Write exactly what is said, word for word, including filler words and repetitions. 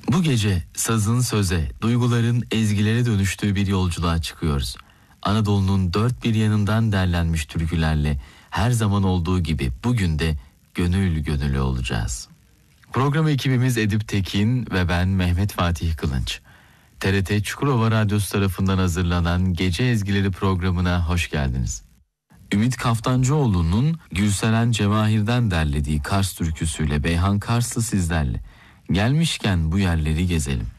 Bu gece sazın söze, duyguların ezgilere dönüştüğü bir yolculuğa çıkıyoruz. Anadolu'nun dört bir yanından derlenmiş türkülerle her zaman olduğu gibi bugün de gönül gönüle olacağız. Program ekibimiz Edip Tekin ve ben Mehmet Fatih Kılınç. T R T Çukurova Radyosu tarafından hazırlanan Gece Ezgileri programına hoş geldiniz. Ümit Kaftancıoğlu'nun Gülseren Cevahir'den derlediği Kars türküsüyle Beyhan Karslı sizlerle. Gelmişken bu yerleri gezelim.